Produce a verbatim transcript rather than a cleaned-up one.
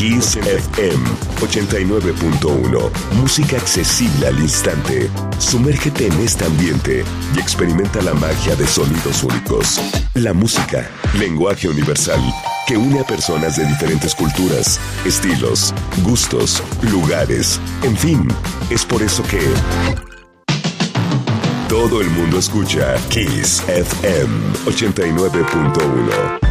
Kiss F M ochenta y nueve punto uno. Música accesible al instante. Sumérgete en este ambiente y experimenta la magia de sonidos únicos. La música, lenguaje universal, que une a personas de diferentes culturas, estilos, gustos, lugares, en fin, es por eso que todo el mundo escucha Kiss F M ochenta y nueve punto uno.